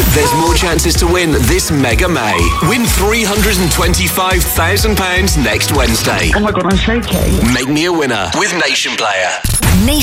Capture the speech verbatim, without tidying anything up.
There's more chances to win this Mega May. Win three hundred twenty-five thousand pounds next Wednesday. Oh my God, I'm shaking. Make me a winner with Nation Player. Nation